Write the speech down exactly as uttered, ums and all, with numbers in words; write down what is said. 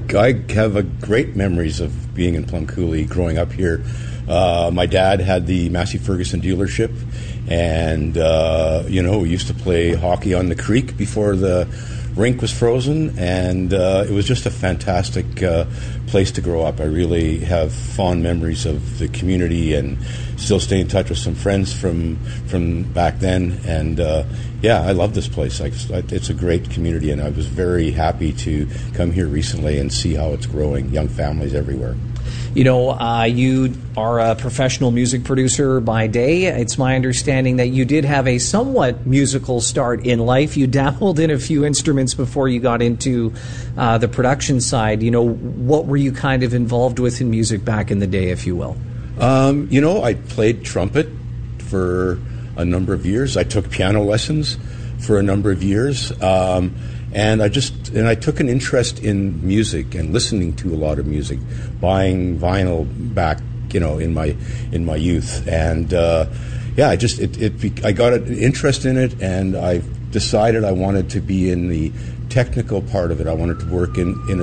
I have a great memories of being in Plum Coulee, growing up here. Uh, my dad had the Massey Ferguson dealership, and uh, you know, we used to play hockey on the creek before the rink was frozen, and uh, it was just a fantastic uh, place to grow up. I really have fond memories of the community, and still stay in touch with some friends from from back then. And uh, yeah, I love this place. I, it's a great community, and I was very happy to come here recently and see how it's growing. Young families everywhere. You know, uh, you are a professional music producer by day. It's my understanding that you did have a somewhat musical start in life. You dabbled in a few instruments before you got into uh, the production side. You know, what were you kind of involved with in music back in the day, if you will? Um, you know, I played trumpet for a number of years. I took piano lessons for a number of years. Um, And I just and I took an interest in music and listening to a lot of music, buying vinyl back, you know, in my in my youth, and uh, yeah, I just it, it I got an interest in it, and I decided I wanted to be in the technical part of it. I wanted to work in in a